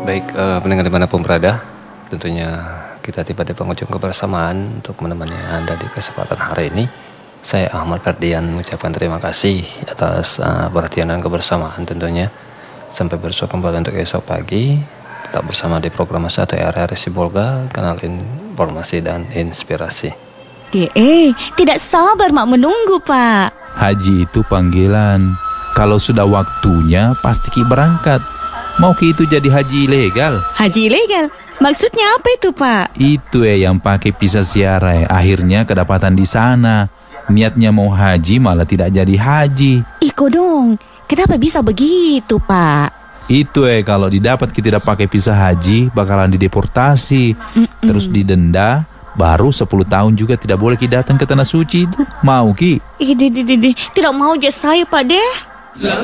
Baik, pendengar dimanapun berada, tentunya kita tiba di penghujung kebersamaan untuk menemani Anda di kesempatan hari ini. Saya Ahmad Ferdian mengucapkan terima kasih atas perhatian dan kebersamaan tentunya. Sampai bersuara kembali untuk esok pagi. Tetap bersama di program Satu RRI Sibolga, kanal informasi dan inspirasi. Tidak sabar mak menunggu, Pak. Haji itu panggilan. Kalau sudah waktunya pasti Ki berangkat. Mau Ki itu jadi haji ilegal? Haji ilegal? Maksudnya apa itu, Pak? Itu yang pakai visa ziarah. Akhirnya kedapatan di sana. Niatnya mau haji malah tidak jadi haji. Iko dong. Kenapa bisa begitu, Pak? Itu kalau didapat kita tidak pakai visa haji bakalan dideportasi. Terus didenda. Baru 10 tahun juga tidak boleh Ki datang ke tanah suci itu. Mau Ki? Tidak mau aja saya, Pak deh.